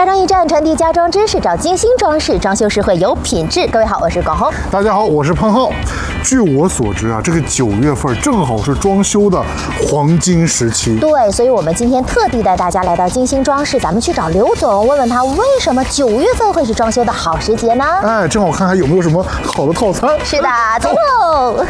家装驿站传递家装知识，找精心装饰，装修实惠有品质。各位好，我是广红。 大家好，我是潘浩。据我所知啊，这个9月份正好是装修的黄金时期。 对，所以我们今天特地带大家来到精心装饰，咱们去找刘总，问问他为什么9月份会是装修的好时节呢？ 哎，正好看看有没有什么好的套餐。 是的，走喽。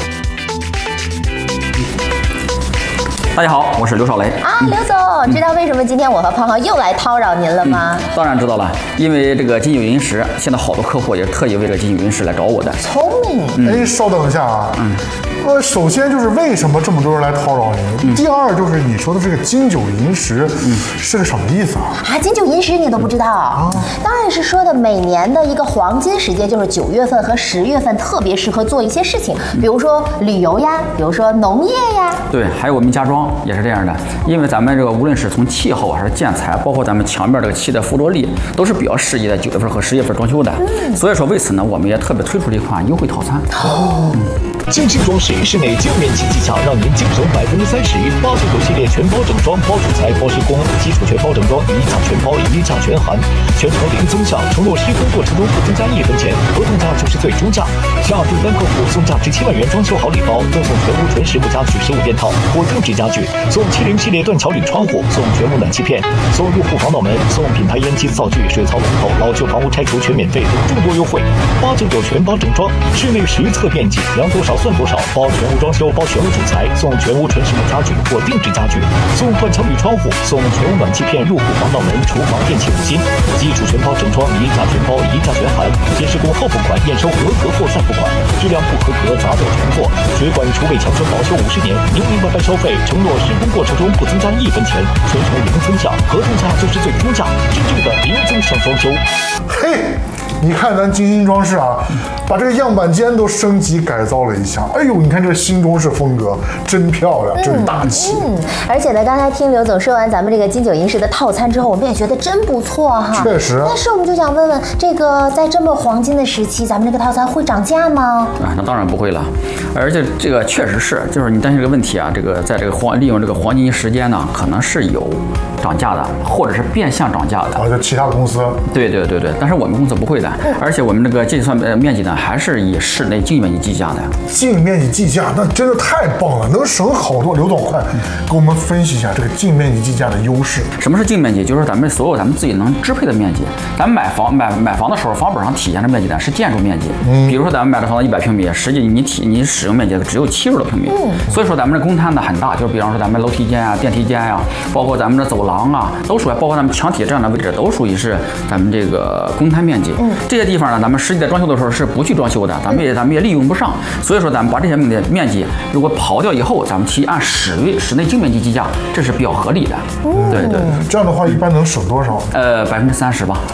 大家好，我是刘少雷啊，刘总，知道为什么今天我和胖浩又来叨扰您了吗？ 当然知道了，因为这个金九银十，现在好多客户也特意为了金九银十来找我的。 聪明。 哎，稍等一下啊。首先就是为什么这么多人来叨扰您？第二就是你说的这个金九银十，是个什么意思啊？ 啊，金九银十你都不知道啊？当然是说的每年的一个黄金时间，就是9月份和10月份，特别适合做一些事情，比如说旅游呀，比如说农业呀。 对，还有我们家装也是这样的，因为咱们这个无论是从气候还是建材，包括咱们墙面这个漆的附着力，都是比较适宜在9月份和10月份装修的。所以说为此呢，我们也特别推出了一款优惠套餐。 精心装饰室内净面积计价，让您净省30%。899系列全包整装，包主材、包施工，基础全包整装，一价全包，一价全含，全程零增项，承诺施工过程中不增加1分钱，合同价就是最终价。下订单客户送价值7万元装修好礼包，赠送全屋纯实木家具15件套或定制家具，送70系列断桥铝窗户，送全屋暖气片，送入户防盗门，送品牌烟机灶具、水槽龙头，老旧房屋拆除全免费等众多优惠。899全包整装，室内实测面积量多少算多少，包全屋装修，包全屋主材，送全屋纯实木家具或定制家具，送断桥铝窗户，送全屋暖气片、入户防盗门、厨房电器5金，基础全包整装，一价全包，一价全含，先施工后付款，验收合格或再付款，质量不合格砸掉重做，水管厨卫墙身保修50年，明明白白收费，承诺施工过程中不增加1分钱，全程零增项，合同价就是最终价，真正的零增项装修。 嘿，你看咱精心装饰啊，把这个样板间都升级改造了一下。哎呦，你看这个新中式风格真漂亮，真大气。 而且呢，刚才听刘总说完咱们这个金九银十的套餐之后，我们也觉得真不错哈。 确实。 但是我们就想问问，这个在这么黄金的时期，咱们这个套餐会涨价吗？ 啊，那当然不会了。而且这个确实是，就是你担心这个问题啊，这个在这个利用这个黄金时间呢，可能是有涨价的，或者是变相涨价的。 啊，就其他公司。 对，但是我们公司不会的。而且我们这个计算面积呢，还是以室内净面积计价的。 净面积计价，那真的太棒了，能省好多。刘总，快给我们分析一下这个净面积计价的优势。 什么是净面积？就是咱们自己能支配的面积。咱们买房的时候，房本上体现的面积呢是建筑面积。比如说咱们买的房子100平米，实际你使用面积只有70多平米。所以说咱们这公摊呢很大，就是比方说咱们楼梯间啊、电梯间啊，包括咱们的走廊啊，都属于，包括咱们墙体这样的位置，都属于是咱们这个公摊面积。这些地方呢，咱们实际在装修的时候是不去装修的，咱们也利用不上。所以说咱们把这些面积如果刨掉以后，咱们去按室内净面积计价，这是比较合理的。对， 这样的话一般能省多少 ？30%吧。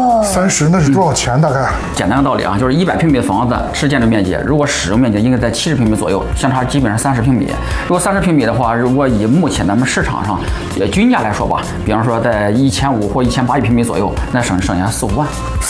30%那是多少钱？大概？ 简单的道理啊，就是100平米的房子是建筑面积，如果使用面积应该在70平米左右，相差基本上30平米。如果30平米的话，如果以目前咱们市场上均价来说吧，比方说在1500或1800平米左右，那省下4、5万。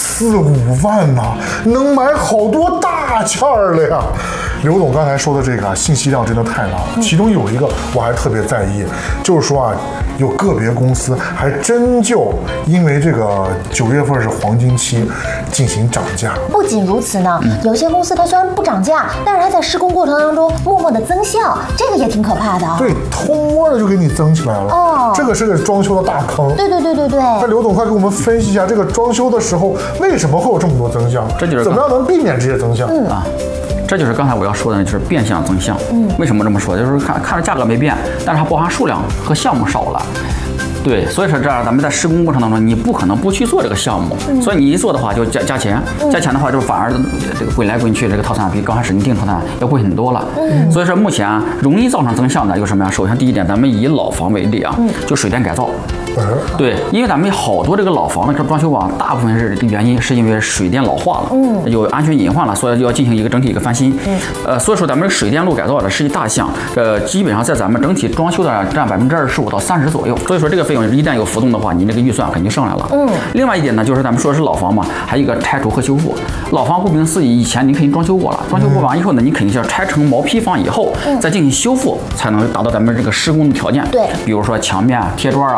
4、5万呐，能买好多大件儿了呀！刘总刚才说的这个信息量真的太大了，其中有一个我还特别在意，就是说啊，有个别公司还真就因为这个9月份是黄金期进行涨价。 不仅如此呢，有些公司它虽然不涨价，但是它在施工过程当中默默的增项，这个也挺可怕的啊。 对，偷摸的就给你增起来了。这个是个装修的大坑。对。那刘总，快给我们分析一下，这个装修的时候为什么会有这么多增项？ 这就是怎么样能避免这些增项啊？这就是刚才我要说的，就是变相增项。为什么这么说？就是看着价格没变，但是它包含数量和项目少了。对，所以说这样咱们在施工过程当中，你不可能不去做这个项目，所以你一做的话就加钱，加钱的话就反而这个滚来滚去，这个套餐比刚开始你订套餐要贵很多了。所以说目前容易造成增项的有什么呀？首先第一点，咱们以老房为例啊，就水电改造。对，因为咱们好多这个老房的装修啊，大部分是原因是因为水电老化了，有安全隐患了，所以要进行一个整体一个翻新。所以说咱们水电路改造的是一大项，基本上在咱们整体装修的占25%到30%左右。所以说这个费用一旦有浮动的话，你这个预算肯定上来了。另外一点呢，就是咱们说的是老房嘛，还有一个拆除和修复。老房顾名思义，以前你肯定装修过了，装修过完以后呢，你肯定是要拆成毛坯房以后，再进行修复，才能达到咱们这个施工的条件。 对， 比如说墙面贴砖啊，或者是说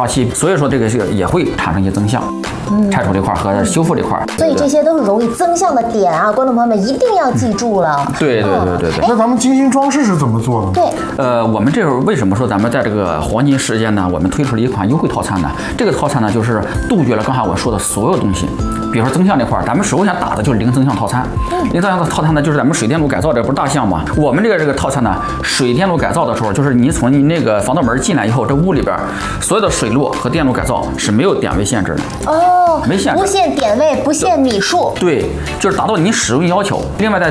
刷漆，所以说这个也会产生一些增项。拆除这块和修复这块， 所以这些都是容易增项的点啊，观众朋友们一定要记住了。 对。 那咱们精心装饰是怎么做的呢？ 对， 我们这会儿为什么说咱们在这个黄金时间呢？我们推出了一款优惠套餐呢？这个套餐呢，就是杜绝了刚才我说的所有东西。比如说增项这块，咱们首先打的就是零增项套餐。零增项的套餐呢，就是咱们水电路改造这不是大项嘛？我们这个套餐呢，水电路改造的时候，就是你从你那个防盗门进来以后，这屋里边所有的水路和电路改造是没有点位限制的。 哦， 没限制， 不限点位，不限米数。 对，就是达到你使用要求。另外再